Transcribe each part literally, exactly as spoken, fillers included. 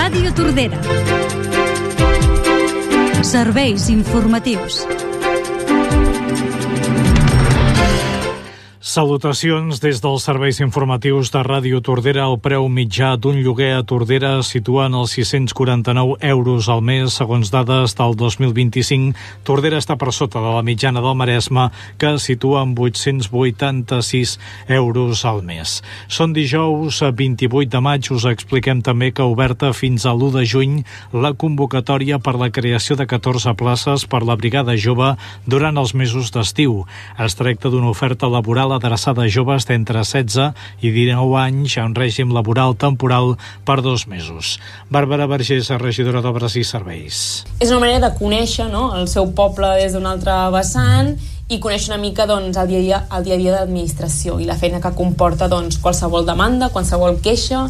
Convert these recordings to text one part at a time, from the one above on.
Ràdio Tordera. Serveis informatius. Salutacions des dels serveis informatius de Ràdio Tordera. El preu mitjà d'un lloguer a Tordera es situa en els sis-cents quaranta-nou euros al mes. Segons dades del dos mil vint-i-cinc, Tordera està per sota de la mitjana del Maresme, que es situa en vuit-cents vuitanta-sis euros al mes. Són dijous vint-i-vuit de maig. Us expliquem també que oberta fins a l'u de juny la convocatòria per la creació de catorze places per la Brigada Jove durant els mesos d'estiu. Es tracta d'una oferta laboral adreçada a joves d'entre setze i dinou anys a un règim laboral temporal per dos mesos. Bàrbara Vergés, regidora d'Obres i Serveis. És una manera de conèixer, no?, el seu poble des d'un altre vessant i conèixer una mica, doncs, el dia a dia, el dia a dia d'administració i la feina que comporta, doncs, qualsevol demanda, qualsevol queixa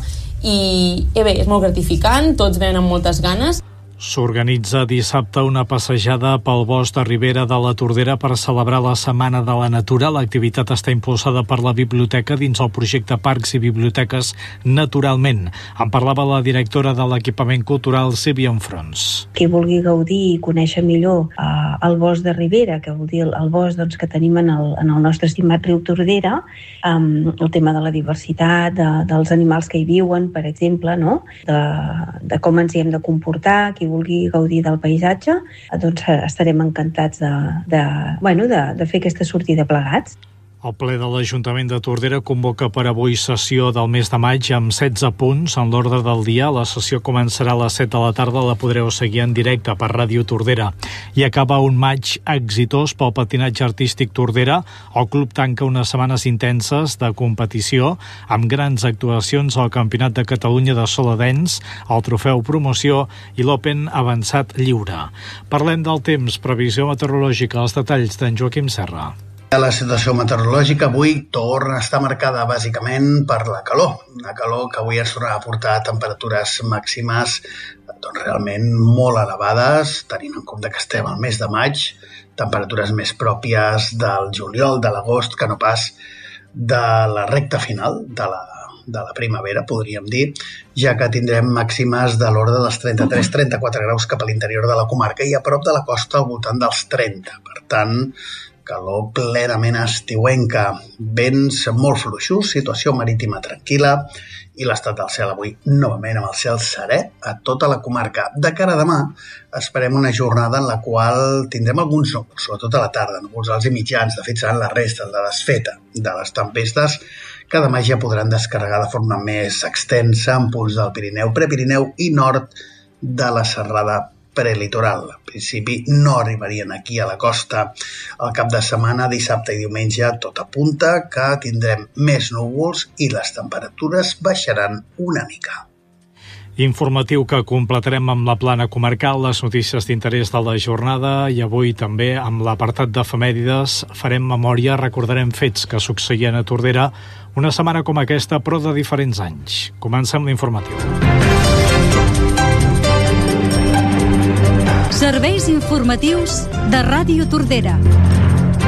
i, eh bé, és molt gratificant, tots venen amb moltes ganes. S'organitza dissabte una passejada pel bosc de Ribera de la Tordera per celebrar la Setmana de la Natura. L'activitat està impulsada per la biblioteca dins el projecte Parcs i Biblioteques Naturalment. En parlava la directora de l'equipament cultural, Sílvia Enfrons. Qui vulgui gaudir i conèixer millor eh, el bosc de Ribera, que vol dir el, el bosc, doncs, que tenim en el, en el nostre estimat riu Tordera, eh, el tema de la diversitat, de, dels animals que hi viuen, per exemple, no? de, de com ens hi hem de comportar, qui vulgui gaudir del paisatge, doncs estarem encantats de, de, bueno, de, de fer aquesta sortida plegats. El ple de l'Ajuntament de Tordera convoca per avui sessió del mes de maig amb setze punts en l'ordre del dia. La sessió començarà a les set de la tarda, la podreu seguir en directe per Ràdio Tordera. I acaba un maig exitós pel patinatge artístic Tordera. El club tanca unes setmanes intenses de competició amb grans actuacions al Campionat de Catalunya de Soladens, el Trofeu Promoció i l'Open Avançat Lliure. Parlem del temps, previsió meteorològica, els detalls d'en Joaquim Serra. La situació meteorològica avui torna a estar marcada bàsicament per la calor. Una calor que avui ens tornarà a portar temperatures màximes doncs, realment molt elevades, tenint en compte que estem al mes de maig, temperatures més pròpies del juliol, de l'agost, que no pas de la recta final de la, de la primavera, podríem dir, ja que tindrem màximes de l'ordre dels trenta-tres a trenta-quatre graus cap a l'interior de la comarca i a prop de la costa al voltant dels trenta. Per tant, calor plenament estiuenca, vents molt fluixos, situació marítima tranquil·la i l'estat del cel avui novament amb el cel serè a tota la comarca. De cara a demà esperem una jornada en la qual tindrem alguns núvols, sobretot a la tarda, núvols alts i mitjans. De fet, seran la resta, la desfeta de les tempestes que demà ja podran descarregar de forma més extensa en punts del Pirineu, Prepirineu i nord de la serrada prelitoral. En principi no arribarien aquí a la costa. El cap de setmana, dissabte i diumenge, tot apunta que tindrem més núvols i les temperatures baixaran una mica. Informatiu que completarem amb la plana comarcal, les notícies d'interès de la jornada i avui també amb l'apartat d'efemèrides farem memòria, recordarem fets que succeïen a Tordera una setmana com aquesta però de diferents anys. Comencem l'informatiu. Serveis informatius de Ràdio Tordera.